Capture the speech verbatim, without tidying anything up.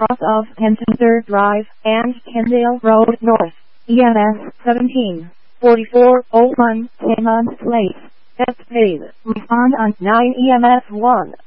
cross of Kensington Drive and Kendale Road North, E M S seventeen forty-four oh one, ten months late. Test paid. Respond on nine E M S one.